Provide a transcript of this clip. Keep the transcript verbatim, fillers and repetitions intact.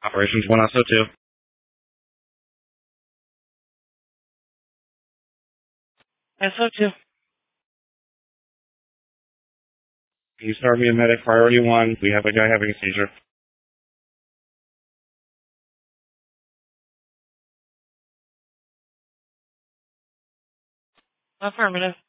Operations one, also two. S O two. Can you start me a medic priority one? We have a guy having a seizure. Affirmative.